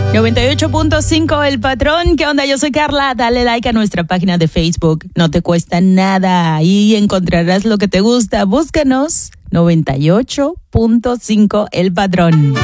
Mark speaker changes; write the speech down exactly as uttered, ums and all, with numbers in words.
Speaker 1: noventa y ocho punto cinco El Patrón. ¿Qué onda? Yo soy Carla. Dale like a nuestra página de Facebook. No te cuesta nada. Ahí encontrarás lo que te gusta. Búscanos. noventa y ocho punto cinco El Patrón.